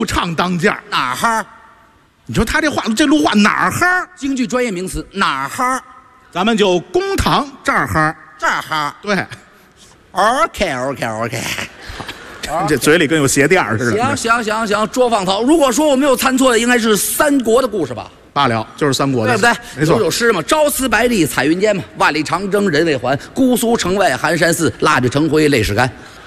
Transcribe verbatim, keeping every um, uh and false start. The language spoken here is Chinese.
不唱当家。 哪儿哈？ 你说他这话，这路话哪儿哈？ 京剧专业名词哪儿哈？ 咱们就公堂这儿哈。 这儿哈。 对。 OK OK OK。 这嘴里跟有鞋垫似的。 行行行行，捉放头。如果说我没有参错的，应该是三国的故事吧？ 罢了，就是三国的， 对不对？ 没错， 有首诗嘛，朝辞白帝彩云间嘛，万里长征人未还，姑苏城外寒山寺，蜡炬成灰泪始干。